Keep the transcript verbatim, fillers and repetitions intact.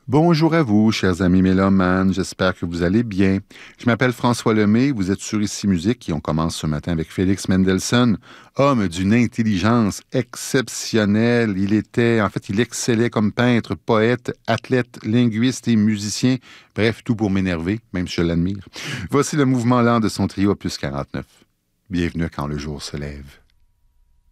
Bonjour à vous, chers amis mélomanes, j'espère que vous allez bien. Je m'appelle François Lemay, vous êtes sur Ici Musique et on commence ce matin avec Félix Mendelssohn, homme d'une intelligence exceptionnelle. Il était, en fait, il excellait comme peintre, poète, athlète, linguiste et musicien. Bref, tout pour m'énerver, même si je l'admire. Voici le mouvement lent de son trio opus quarante-neuf. Bienvenue quand le jour se lève.